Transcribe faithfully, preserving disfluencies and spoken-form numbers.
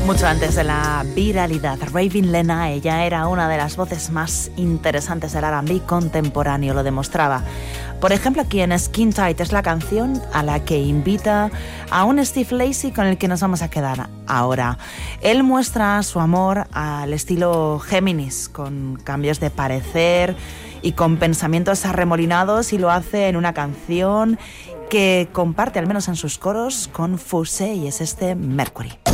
Mucho antes de la viralidad, Raving Lena, ella era una de las voces más interesantes del R and B contemporáneo, lo demostraba. Por ejemplo, aquí en Skin Tight es la canción a la que invita a un Steve Lacy con el que nos vamos a quedar ahora. Él muestra su amor al estilo Géminis, con cambios de parecer y con pensamientos arremolinados, y lo hace en una canción que comparte, al menos en sus coros, con Fusé, y es este Mercury.